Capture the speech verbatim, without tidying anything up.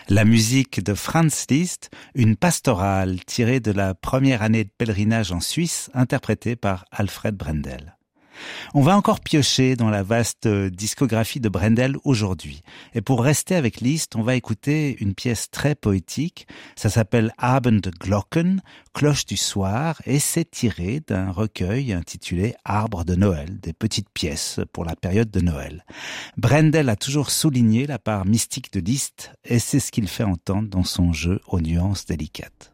La musique de Franz Liszt, une pastorale tirée de la première année de pèlerinage en Suisse, interprétée par Alfred Brendel. On va encore piocher dans la vaste discographie de Brendel aujourd'hui. Et pour rester avec Liszt, on va écouter une pièce très poétique. Ça s'appelle Abendglocken, cloche du soir, et c'est tiré d'un recueil intitulé Arbre de Noël, des petites pièces pour la période de Noël. Brendel a toujours souligné la part mystique de Liszt, et c'est ce qu'il fait entendre dans son jeu aux nuances délicates.